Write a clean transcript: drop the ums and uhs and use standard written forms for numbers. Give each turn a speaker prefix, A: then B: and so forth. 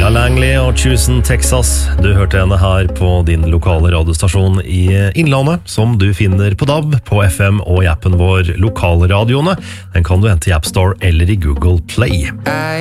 A: Langley og Choosing Texas. Du hørte henne her på din lokale radiostasjon i Innlandet, som du finner på DAB, på FM og i appen vår Lokalradioene. Den kan du hente i App Store eller i Google Play.